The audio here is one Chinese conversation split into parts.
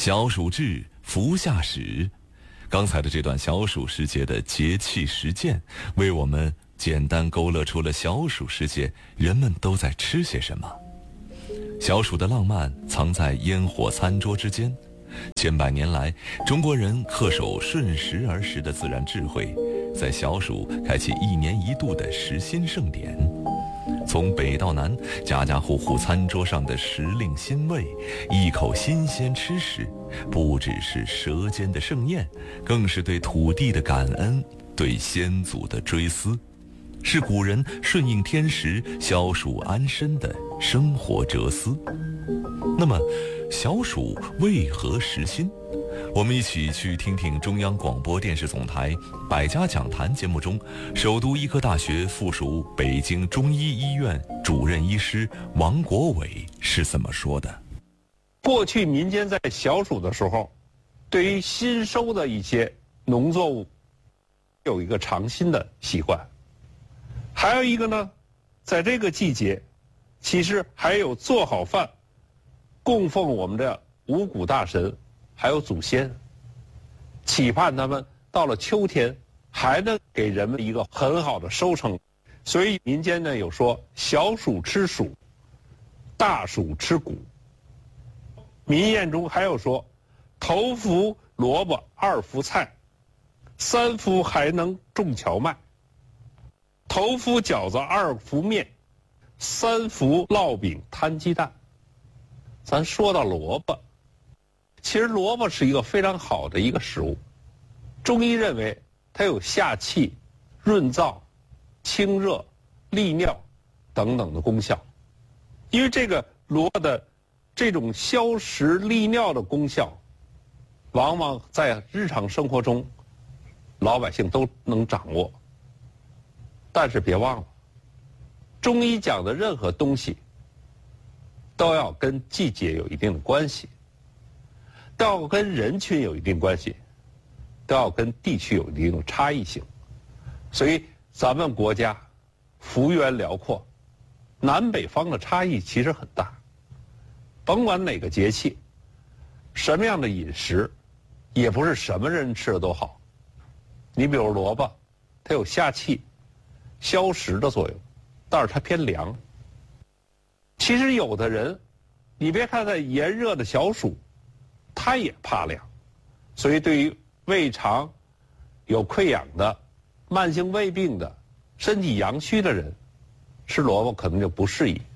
小暑至，伏夏始。刚才的这段小暑时节的节气实践，为我们简单勾勒出了小暑时节人们都在吃些什么。小暑的浪漫藏在烟火餐桌之间。千百年来，中国人恪守顺时而食的自然智慧，在小暑开启1年1度的食新盛典。从北到南，家家户户餐桌上的时令新味，一口新鲜吃食，不只是舌尖的盛宴，更是对土地的感恩，对先祖的追思，是古人顺应天时、消暑安身的生活哲思。那么，小暑为何食新？我们一起去听听中央广播电视总台百家讲坛节目中，首都医科大学附属北京中医医院主任医师王国伟是怎么说的。 过去民间在小暑的时候，对于新收的一些农作物有一个尝新的习惯。还有一个呢，在这个季节，其实还有做好饭供奉我们的五谷大神还有祖先，期盼他们到了秋天还能给人们一个很好的收成。所以民间呢有说小暑吃薯，大暑吃谷。民谚中还有说头伏萝卜二伏菜，三伏还能种荞麦，头伏饺子二伏面，三伏烙饼摊鸡蛋。咱说到萝卜，其实萝卜是一个非常好的一个食物，中医认为它有下气、润燥、清热、利尿等等的功效。因为这个萝卜的这种消食利尿的功效，往往在日常生活中老百姓都能掌握。但是别忘了，中医讲的任何东西都要跟季节有一定的关系，都要跟人群有一定关系，都要跟地区有一定的差异性。所以咱们国家幅员辽阔，南北方的差异其实很大。甭管哪个节气，什么样的饮食，也不是什么人吃的都好。你比如萝卜，它有下气、消食的作用，但是它偏凉。其实有的人，你别看在炎热的小暑，他也怕凉，所以对于胃肠有溃疡的、慢性胃病的、身体阳虚的人，吃萝卜可能就不适宜。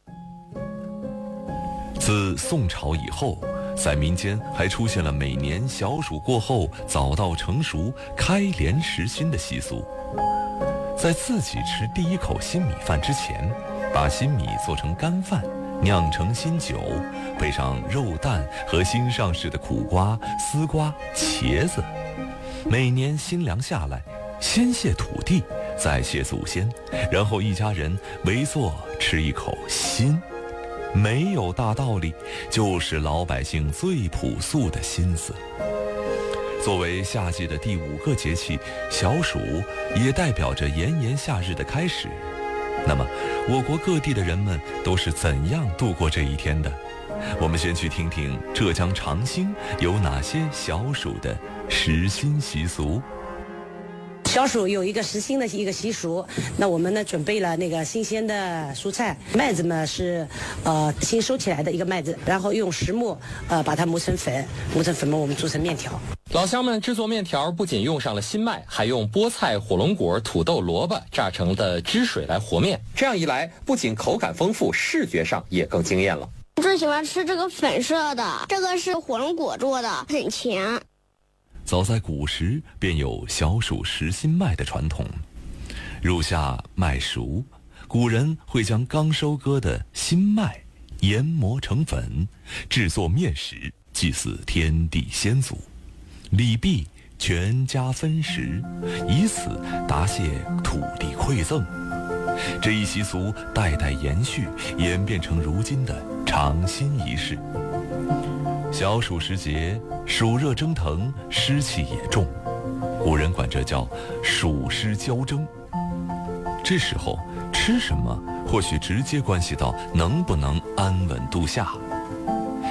自宋朝以后，在民间还出现了每年小暑过后早稻成熟、开镰食新的习俗。在自己吃第一口新米饭之前，把新米做成干饭，酿成新酒，配上肉蛋和新上市的苦瓜、丝瓜、茄子。每年新粮下来，先谢土地，再谢祖先，然后一家人围坐吃一口新。没有大道理，就是老百姓最朴素的心思。作为夏季的第5个节气，小暑也代表着炎炎夏日的开始。那么，我国各地的人们都是怎样度过这一天的？我们先去听听浙江长兴有哪些小暑的食新习俗。 小暑有一个食新的一个习俗，那我们呢准备了那个新鲜的蔬菜，麦子呢是新收起来的一个麦子，然后用石磨把它磨成粉，磨成粉末我们做成面条。 老乡们制作面条不仅用上了新麦，还用菠菜、火龙果、土豆、萝卜榨成的汁水来和面，这样一来不仅口感丰富，视觉上也更惊艳了。 我最喜欢吃这个粉色的，这个是火龙果做的，很甜。 早在古时便有小暑食新麦的传统。入夏麦熟，古人会将刚收割的新麦研磨成粉，制作面食，祭祀天地先祖。礼毕，全家分食，以此答谢土地馈赠。这一习俗代代延续，演变成如今的尝新仪式。小暑时节，暑热蒸腾，湿气也重，古人管这叫暑湿交蒸。这时候吃什么，或许直接关系到能不能安稳度夏。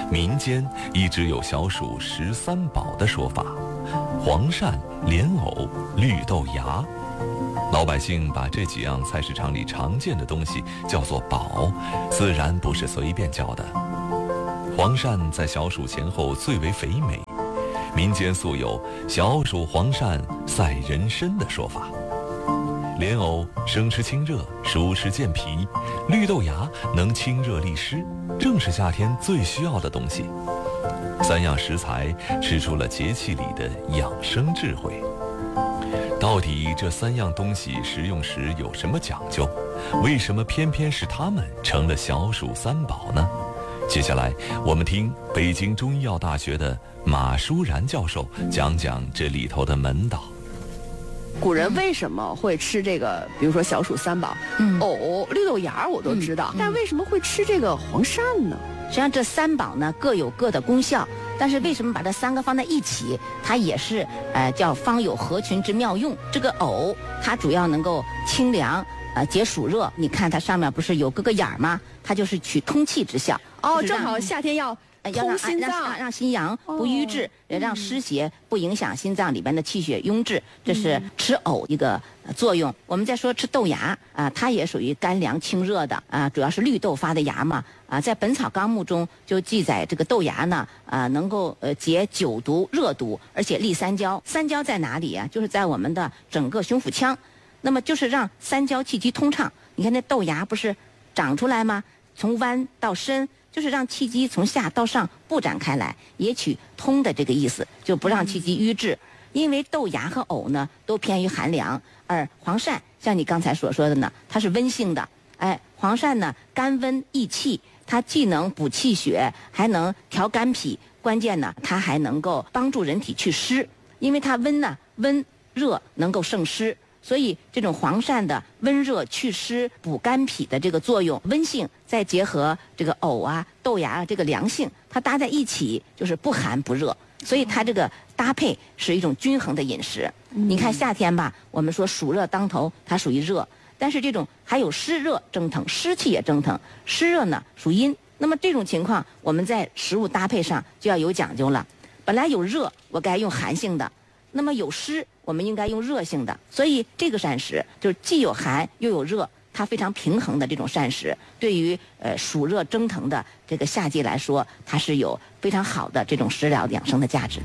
民间一直有小暑13宝的说法，黄鳝、莲藕、绿豆芽。老百姓把这几样菜市场里常见的东西叫做宝，自然不是随便叫的。黄鳝在小暑前后最为肥美，民间素有小暑黄鳝赛人参的说法。莲藕生吃清热，熟吃健脾；绿豆芽能清热利湿，正是夏天最需要的东西。3样食材吃出了节气里的养生智慧。到底这3样东西食用时有什么讲究？为什么偏偏是它们成了小暑3宝呢？接下来我们听北京中医药大学的马舒然教授讲讲这里头的门道。 古人为什么会吃这个？比如说小暑3宝，藕、绿豆芽我都知道，但为什么会吃这个黄鳝呢？ 实际上这3宝呢各有各的功效，但是为什么把这3个放在一起？它也是叫方有合群之妙用。这个藕它主要能够清凉，解暑热。你看它上面不是有个眼儿吗？它就是取通气之效。 哦，正好夏天要通心脏， 让心阳不瘀滞，让湿邪不影响心脏里边的气血壅滞，这是吃藕一个作用。我们再说吃豆芽它也属于甘凉清热的主要是绿豆发的芽嘛在《本草纲目》中就记载这个豆芽呢能够解9毒热毒，而且利三焦。三焦在哪里就是在我们的整个胸腹腔，那么就是让三焦气机通畅。你看那豆芽不是长出来吗？从弯到深，就是让气机从下到上布展开来，也取通的这个意思，就不让气机瘀滞。因为豆芽和藕呢都偏于寒凉，而黄鳝像你刚才所说的呢，它是温性的。黄鳝呢甘温益气，它既能补气血，还能调肝脾，关键呢它还能够帮助人体祛湿，因为它温热能够胜湿。所以这种黄鳝的温热祛湿补肝脾的这个作用，温性再结合这个藕豆芽这个凉性，它搭在一起就是不寒不热，所以它这个搭配是一种均衡的饮食。你看夏天吧，我们说暑热当头，它属于热，但是这种还有湿热蒸腾，湿气也蒸腾，湿热呢属阴。那么这种情况我们在食物搭配上就要有讲究了。本来有热，我该用寒性的，那么有湿我们应该用热性的，所以这个膳食就是既有寒又有热，它非常平衡的这种膳食，对于暑热蒸腾的这个夏季来说，它是有非常好的这种食疗养生的价值。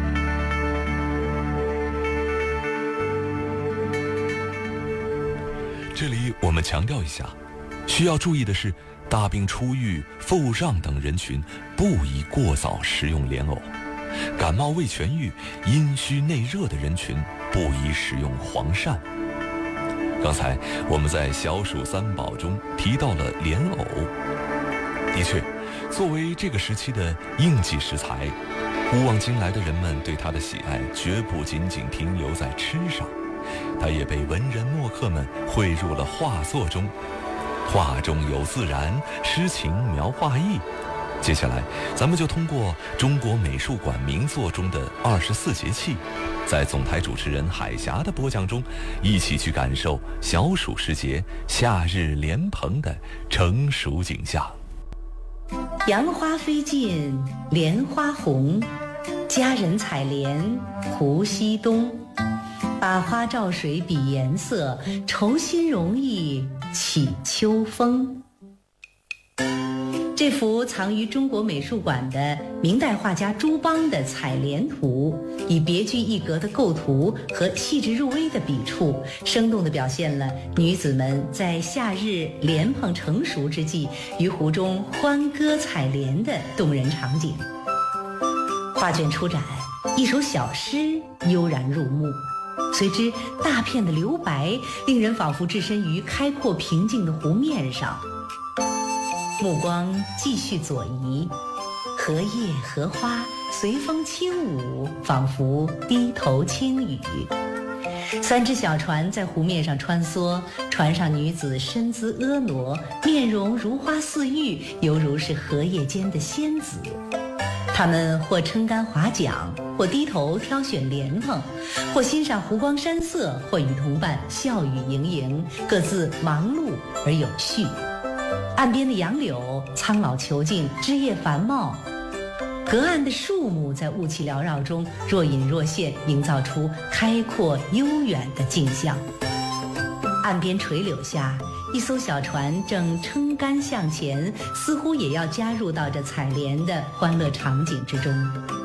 这里我们强调一下，需要注意的是，大病初愈、腹胀等人群不宜过早食用莲藕。感冒未痊愈、阴虚内热的人群不宜食用黄鳝。刚才我们在小暑3宝中提到了莲藕，的确，作为这个时期的应季食材，古往今来的人们对它的喜爱绝不仅仅停留在吃上，它也被文人墨客们绘入了画作中，画中有自然，诗情描画意。接下来咱们就通过中国美术馆名作中的24节气，在总台主持人海霞的播讲中，一起去感受小暑时节夏日莲蓬的成熟景象。 杨花飞尽莲花红，佳人采莲胡西东。把花照水比颜色，愁心容易起秋风。这幅藏于中国美术馆的明代画家朱邦的采莲图，以别具一格的构图和细致入微的笔触，生动地表现了女子们在夏日莲蓬成熟之际，于湖中欢歌采莲的动人场景。画卷出展，一首小诗悠然入目，随之大片的留白，令人仿佛置身于开阔平静的湖面上。目光继续左移，荷叶荷花随风轻舞，仿佛低头轻语。3只小船在湖面上穿梭，船上女子身姿婀娜，面容如花似玉，犹如是荷叶间的仙子。她们或撑竿划桨，或低头挑选莲蓬，或欣赏湖光山色，或与同伴笑语盈盈，各自忙碌而有序。岸边的杨柳苍老遒劲，枝叶繁茂， 隔岸的树木在雾气缭绕中若隐若现，营造出开阔悠远的景象。岸边垂柳下，一艘小船正撑杆向前，似乎也要加入到这采莲的欢乐场景之中。